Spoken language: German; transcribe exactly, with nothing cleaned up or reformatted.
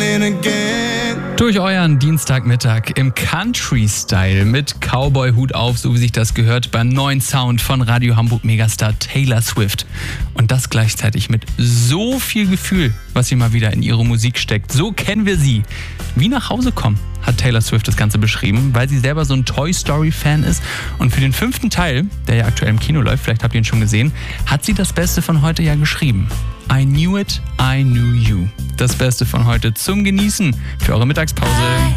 Durch euren Dienstagmittag im Country-Style mit Cowboy-Hut auf, so wie sich das gehört, beim neuen Sound von Radio Hamburg Megastar Taylor Swift. Und das gleichzeitig mit so viel Gefühl, was sie mal wieder in ihre Musik steckt. So kennen wir sie. Wie nach Hause kommen, hat Taylor Swift das Ganze beschrieben, weil sie selber so ein Toy Story-Fan ist. Und für den fünften Teil, der ja aktuell im Kino läuft, vielleicht habt ihr ihn schon gesehen, hat sie das Beste von heute ja geschrieben. I knew it, I knew you. Das Beste von heute zum Genießen für eure Mittagspause.